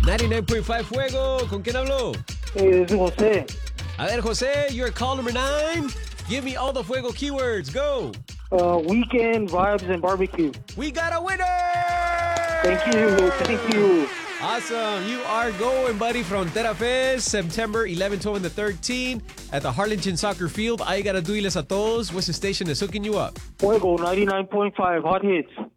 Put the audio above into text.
99.5 Fuego. ¿Con quién hablo? This is Jose. A ver, Jose, you're call number 9. Give me all the Fuego keywords. Go. Weekend, vibes, and barbecue. We got a winner! Thank you. Awesome. You are going, buddy. Frontera Fest, September 11, 12, and the 13th at the Harlingen Soccer Field. All you got to do, Iles a todos. What's the station that's hooking you up? Fuego 99.5, hot hits.